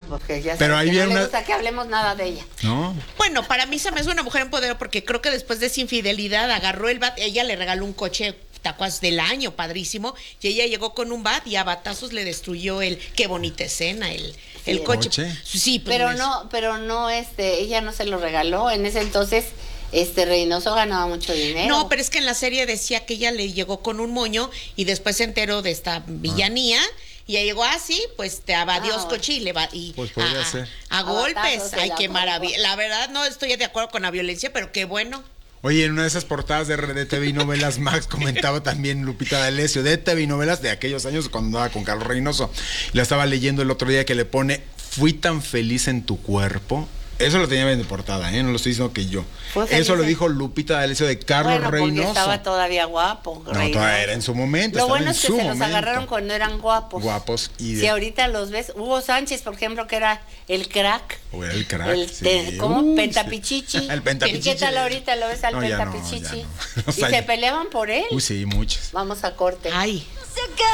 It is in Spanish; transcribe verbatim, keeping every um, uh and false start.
porque ya Pero sabes ahí que no viene le una- gusta que hablemos nada de ella. ¿No? Bueno, para mí se me hace una mujer empoderada porque creo que después de esa infidelidad agarró el bat, ella le regaló un coche tacuas del año, padrísimo, y ella llegó con un bat y a batazos le destruyó el, qué bonita escena, el, el el coche. coche. Sí, pues, Pero es- no, pero no, este, ella no se lo regaló. En ese entonces, este Reynoso ganaba mucho dinero. No, pero es que en la serie decía que ella le llegó con un moño y después se enteró de esta villanía. Y ella llegó así, pues te abadió Ah, coche y le va y Pues podría a, ser. a, A golpes. batazos se Ay, la qué pongo. maravilla. La verdad no estoy de acuerdo con la violencia, pero qué bueno. Oye, en una de esas portadas de R D T V y Novelas, Max comentaba también Lupita D'Alessio de T V y Novelas de aquellos años cuando andaba con Carlos Reynoso. Y la estaba leyendo el otro día que le pone, fui tan feliz en tu cuerpo. Eso lo tenía bien de portada, ¿eh? No lo estoy diciendo que yo. Fue feliz Eso lo en- dijo Lupita D'Alessio de Carlos bueno, porque Reynoso. estaba todavía guapo. No, Reynoso. todavía era en su momento. Lo estaba bueno en es que su se los momento. agarraron cuando eran guapos. Guapos y de- Si ahorita los ves, Hugo Sánchez, por ejemplo, que era el crack. O era el crack. El sí. te- ¿Cómo? Uy, Pentapichichi. sí. El Pentapichichi. ¿Y qué tal ahorita lo ves al No, ya no, Pentapichichi? ya no. O Y sea, se peleaban por él. Uy, sí, muchos. Vamos a corte. Ay.